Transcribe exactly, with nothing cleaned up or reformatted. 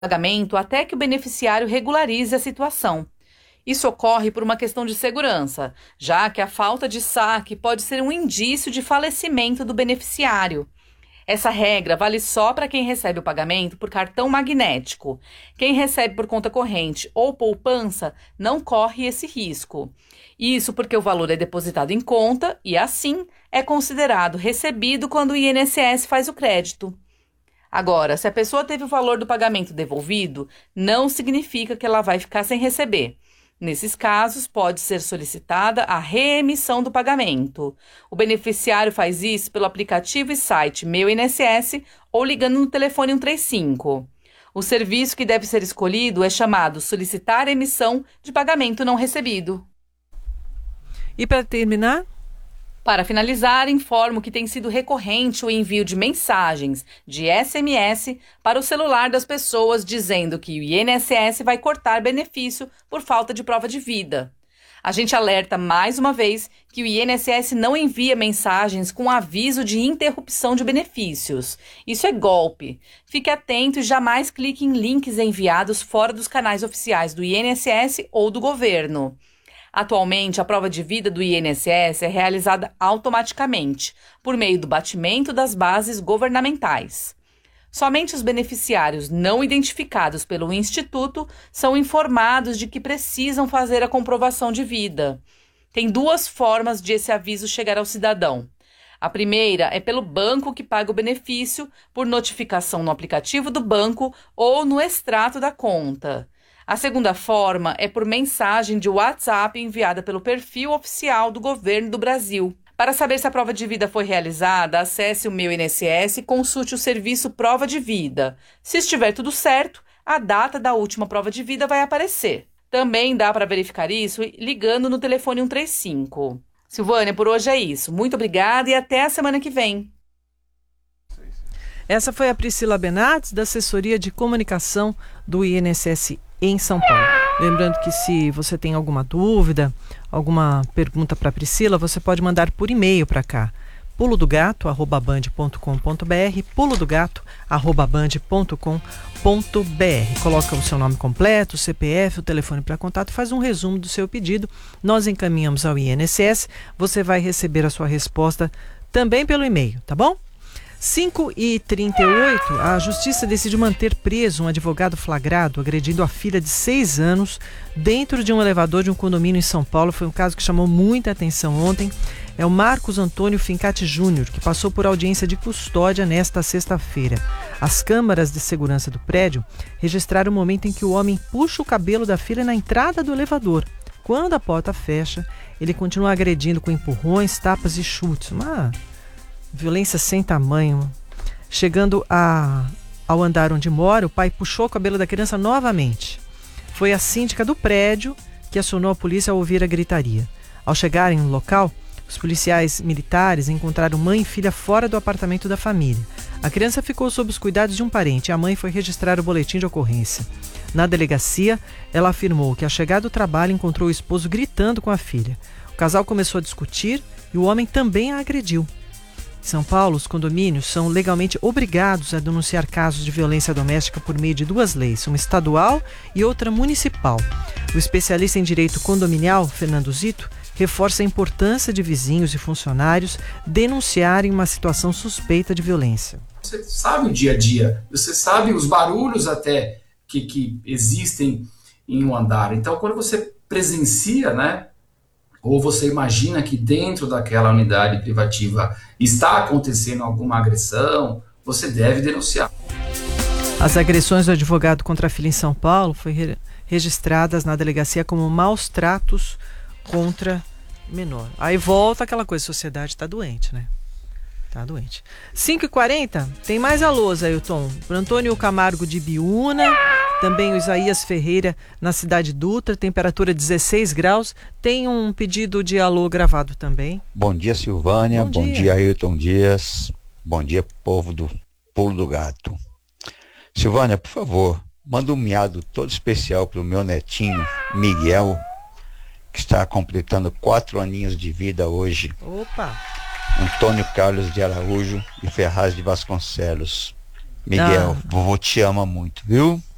pagamento até que o beneficiário regularize a situação. Isso ocorre por uma questão de segurança, já que a falta de saque pode ser um indício de falecimento do beneficiário. Essa regra vale só para quem recebe o pagamento por cartão magnético. Quem recebe por conta corrente ou poupança não corre esse risco. Isso porque o valor é depositado em conta e, assim, é considerado recebido quando o I N S S faz o crédito. Agora, se a pessoa teve o valor do pagamento devolvido, não significa que ela vai ficar sem receber. Nesses casos, pode ser solicitada a reemissão do pagamento. O beneficiário faz isso pelo aplicativo e site Meu I N S S ou ligando no telefone cento e trinta e cinco. O serviço que deve ser escolhido é chamado Solicitar Emissão de Pagamento Não Recebido. E para terminar? Para finalizar, informo que tem sido recorrente o envio de mensagens de S M S para o celular das pessoas dizendo que o I N S S vai cortar benefício por falta de prova de vida. A gente alerta mais uma vez que o I N S S não envia mensagens com aviso de interrupção de benefícios. Isso é golpe. Fique atento e jamais clique em links enviados fora dos canais oficiais do I N S S ou do governo. Atualmente, a prova de vida do I N S S é realizada automaticamente, por meio do batimento das bases governamentais. Somente os beneficiários não identificados pelo Instituto são informados de que precisam fazer a comprovação de vida. Tem duas formas de esse aviso chegar ao cidadão. A primeira é pelo banco que paga o benefício, por notificação no aplicativo do banco ou no extrato da conta. A segunda forma é por mensagem de WhatsApp enviada pelo perfil oficial do Governo do Brasil. Para saber se a prova de vida foi realizada, acesse o Meu I N S S e consulte o serviço Prova de Vida. Se estiver tudo certo, a data da última prova de vida vai aparecer. Também dá para verificar isso ligando no telefone cento e trinta e cinco. Silvânia, por hoje é isso. Muito obrigada e até a semana que vem. Essa foi a Priscila Benates, da assessoria de comunicação do I N S S em São Paulo. Lembrando que se você tem alguma dúvida, alguma pergunta para a Priscila, você pode mandar por e-mail para cá, pulo do gato arroba band ponto com ponto br, pulo do gato arroba band ponto com ponto br. Coloca o seu nome completo, o C P F, o telefone para contato, faz um resumo do seu pedido, nós encaminhamos ao I N S S, você vai receber a sua resposta também pelo e-mail, tá bom? cinco e trinta e oito, a Justiça decidiu manter preso um advogado flagrado agredindo a filha de seis anos dentro de um elevador de um condomínio em São Paulo. Foi um caso que chamou muita atenção ontem. É o Marcos Antônio Fincati Júnior, que passou por audiência de custódia nesta sexta-feira. As câmaras de segurança do prédio registraram o momento em que o homem puxa o cabelo da filha na entrada do elevador. Quando a porta fecha, ele continua agredindo com empurrões, tapas e chutes. Uma violência sem tamanho. Chegando a, ao andar onde mora, o pai puxou o cabelo da criança novamente. Foi a síndica do prédio que acionou a polícia ao ouvir a gritaria. Ao chegarem no local, os policiais militares encontraram mãe e filha fora do apartamento da família. A criança ficou sob os cuidados de um parente e a mãe foi registrar o boletim de ocorrência. Na delegacia, ela afirmou que ao chegar do trabalho encontrou o esposo gritando com a filha. O casal começou a discutir e o homem também a agrediu. Em São Paulo, os condomínios são legalmente obrigados a denunciar casos de violência doméstica por meio de duas leis, uma estadual e outra municipal. O especialista em direito condominial, Fernando Zito, reforça a importância de vizinhos e funcionários denunciarem uma situação suspeita de violência. Você sabe o dia a dia, você sabe os barulhos até que, que existem em um andar. Então, quando você presencia, né, ou você imagina que dentro daquela unidade privativa está acontecendo alguma agressão, você deve denunciar. As agressões do advogado contra a filha em São Paulo foram re- registradas na delegacia como maus tratos contra menor. Aí volta aquela coisa, a sociedade está doente, né? Está doente. cinco e quarenta, tem mais alôs, Ailton. O Antônio Camargo de Biúna, também o Isaías Ferreira na Cidade Dutra, temperatura dezesseis graus. Tem um pedido de alô gravado também. Bom dia, Silvânia. Bom, Bom dia. dia, Ailton Dias. Bom dia, povo do Pulo do Gato. Silvânia, por favor, manda um miado todo especial para o meu netinho, Miguel, que está completando quatro aninhos de vida hoje. Opa! Antônio Carlos de Araújo e Ferraz de Vasconcelos. Miguel, ah. vovô te ama muito, viu?